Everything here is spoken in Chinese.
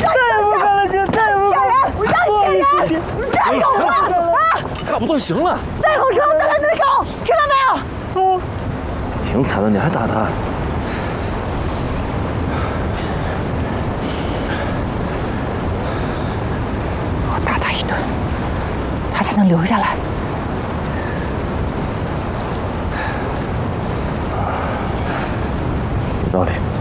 再不干了，姐，再不干了！ 我让你骗人！站住啊！ 差不多行了。 再碰手，断了你的手，知道没有？ 挺惨的，你还打他？ 我打他一顿，他才能留下来。